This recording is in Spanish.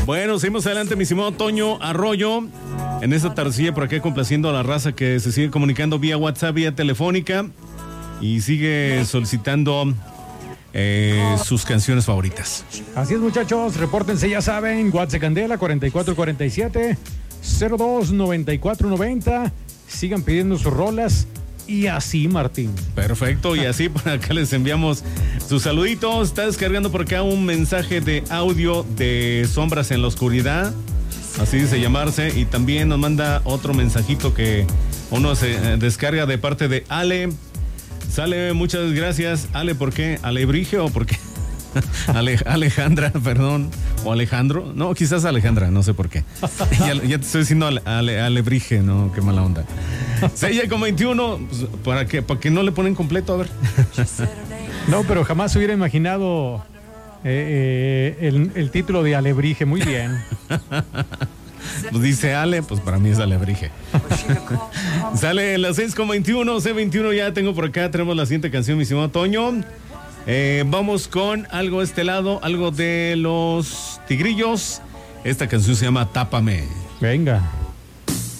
Bueno, seguimos adelante, mi estimado Toño Arroyo. En esta tardecilla por acá complaciendo a la raza que se sigue comunicando vía WhatsApp, vía telefónica. Y sigue solicitando sus canciones favoritas. Así es, muchachos, repórtense, ya saben, WhatsApp Candela 4447-029490. Sigan pidiendo sus rolas y así, Martín. Perfecto, y así por acá les enviamos sus saluditos. Está descargando por acá un mensaje de audio de Sombras en la Oscuridad, así dice llamarse, y también nos manda otro mensajito que uno se descarga de parte de Ale. Sale, muchas gracias. Ale, ¿por qué? ¿Alebrije o por qué? Alejandra, perdón. ¿O Alejandro? No, quizás Alejandra, no sé por qué. Ya te estoy diciendo Alebrije, no, qué mala onda. 6:21, pues, ¿para que no le ponen completo? A ver. No, pero jamás hubiera imaginado el título de Alebrije. Muy bien. Pues dice Ale, pues para mí es Alebrije. Sale las 6:21, C21, ya tengo por acá, tenemos la siguiente canción, mi estimado Toño. Vamos con algo de este lado, algo de los Tigrillos. Esta canción se llama Tápame. Venga.